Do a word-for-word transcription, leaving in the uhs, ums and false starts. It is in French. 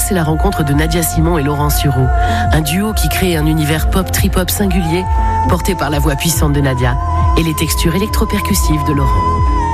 c'est la rencontre de Nadia Simon et Laurent Sureau. Un duo qui crée un univers pop trip-hop singulier, porté par la voix puissante de Nadia et les textures électro-percussives de Laurent.